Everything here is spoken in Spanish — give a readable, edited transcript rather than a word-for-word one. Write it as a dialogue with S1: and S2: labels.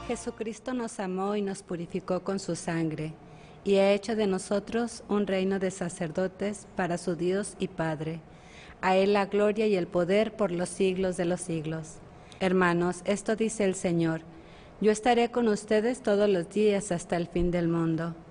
S1: Jesucristo nos amó y nos purificó con su sangre, y ha hecho de nosotros un reino de sacerdotes para su Dios y Padre. A Él la gloria y el poder por los siglos de los siglos. Hermanos, esto dice el Señor: yo estaré con ustedes todos los días hasta el fin del mundo.